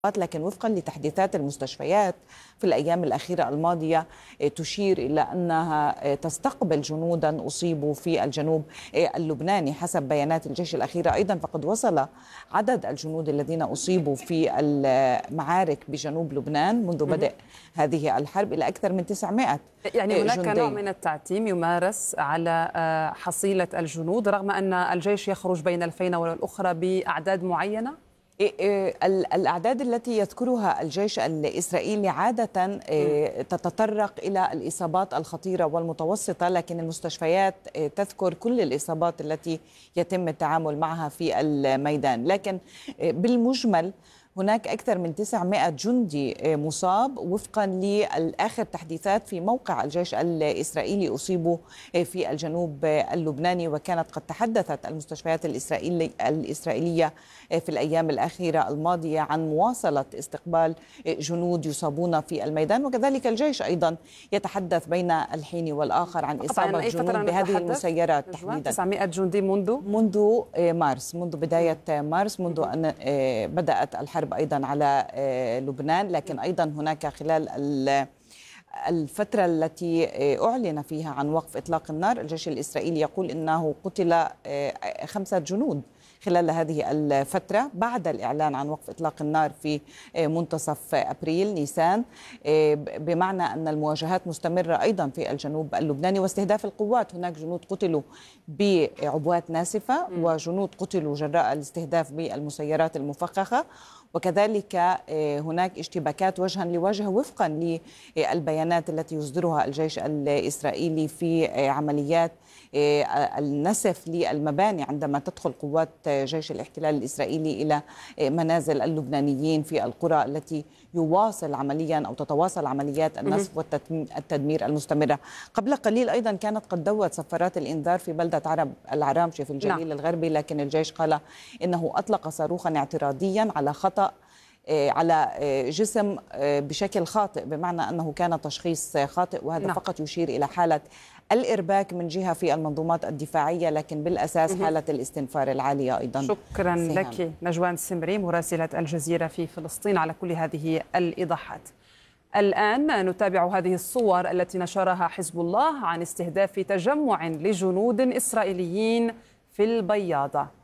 لكن وفقا لتحديثات المستشفيات في الأيام الأخيرة الماضية تشير إلى أنها تستقبل جنودا أصيبوا في الجنوب اللبناني. حسب بيانات الجيش الأخيرة أيضا فقد وصل عدد الجنود الذين أصيبوا في المعارك بجنوب لبنان منذ بدء هذه الحرب إلى أكثر من 900 يعني هناك جندي. نوع من التعتيم يمارس على حصيلة الجنود رغم أن الجيش يخرج بين الفينة والأخرى بأعداد معينة؟ الأعداد التي يذكرها الجيش الإسرائيلي عادة تتطرق إلى الإصابات الخطيرة والمتوسطة، لكن المستشفيات تذكر كل الإصابات التي يتم التعامل معها في الميدان. لكن بالمجمل هناك أكثر من 900 جندي مصاب وفقا لآخر تحديثات في موقع الجيش الإسرائيلي أصيبوا في الجنوب اللبناني. وكانت قد تحدثت المستشفيات الإسرائيلية في الأيام الأخيرة الماضية عن مواصلة استقبال جنود يصابون في الميدان، وكذلك الجيش أيضا يتحدث بين الحين والآخر عن إصابة جنود بهذه المسيرات تحديدا. 900 جندي منذ مارس، منذ بداية مارس، منذ أن بدأت الحرب أيضا على لبنان. لكن أيضا هناك خلال الفترة التي أعلن فيها عن وقف إطلاق النار الجيش الإسرائيلي يقول إنه قتل 5 جنود خلال هذه الفترة بعد الإعلان عن وقف إطلاق النار في منتصف أبريل نيسان، بمعنى أن المواجهات مستمرة أيضا في الجنوب اللبناني واستهداف القوات. هناك جنود قتلوا بعبوات ناسفة وجنود قتلوا جراء الاستهداف بالمسيرات المفخخة، وكذلك هناك اشتباكات وجها لوجه وفقا للبيانات التي يصدرها الجيش الإسرائيلي في عمليات النسف للمباني عندما تدخل قوات جيش الاحتلال الإسرائيلي إلى منازل اللبنانيين في القرى التي يواصل عمليا أو تتواصل عمليات النسف والتدمير المستمرة. قبل قليل أيضا كانت قد دوت صفارات الإنذار في بلدة العرامشة في الجليل الغربي، لكن الجيش قال إنه أطلق صاروخا اعتراضيا على خطأ على جسم بشكل خاطئ، بمعنى أنه كان تشخيص خاطئ، وهذا فقط يشير إلى حالة الإرباك من جهة في المنظومات الدفاعية، لكن بالأساس حالة الاستنفار العالية أيضا. شكرا لك نجوان السمري مراسلة الجزيرة في فلسطين على كل هذه الإيضاحات. الآن نتابع هذه الصور التي نشرها حزب الله عن استهداف تجمع لجنود إسرائيليين في البياضة.